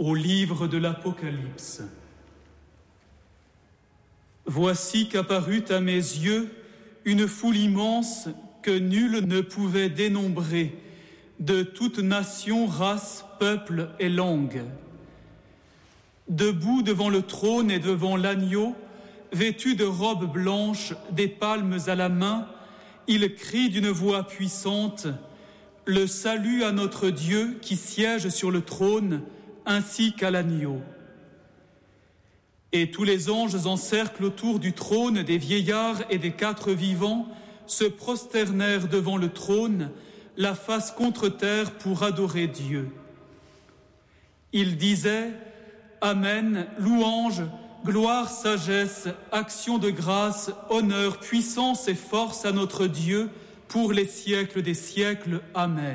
Au livre de l'Apocalypse. Voici qu'apparut à mes yeux une foule immense que nul ne pouvait dénombrer, de toute nation, race, peuple et langue. Debout devant le trône et devant l'agneau, vêtus de robes blanches, des palmes à la main, ils crient d'une voix puissante « Le salut à notre Dieu qui siège sur le trône, ainsi qu'à l'agneau ». Et tous les anges encerclent autour du trône des vieillards et des quatre vivants, se prosternèrent devant le trône, la face contre terre pour adorer Dieu. Ils disaient « Amen, louange, gloire, sagesse, action de grâce, honneur, puissance et force à notre Dieu pour les siècles des siècles. Amen ».